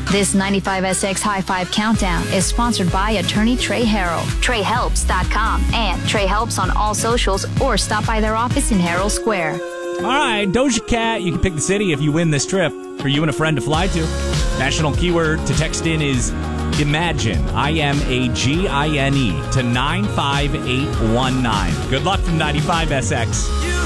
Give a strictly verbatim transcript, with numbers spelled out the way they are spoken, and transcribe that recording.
This ninety-five S X High Five Countdown is sponsored by attorney Trey Harrell, trey helps dot com, and Trey Helps on all socials, or stop by their office in Herald Square. All right, Doja Cat, you can pick the city if you win this trip for you and a friend to fly to. National keyword to text in is Imagine, I M A G I N E, to nine five eight one nine. Good luck from ninety-five S X.